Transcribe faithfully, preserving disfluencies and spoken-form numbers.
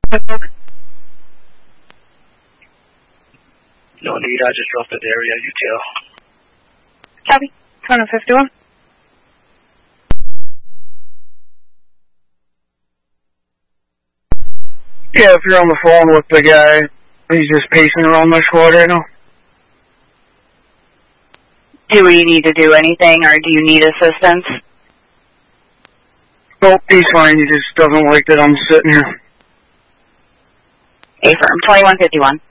No need, I just dropped at the area, you tell. Copy. Corner fifty-one. Yeah, if you're on the phone with the guy, he's just pacing around my squad right now. Do we need to do anything, or do you need assistance? Nope, he's fine. He just doesn't like that I'm sitting here. A firm, twenty-one fifty-one.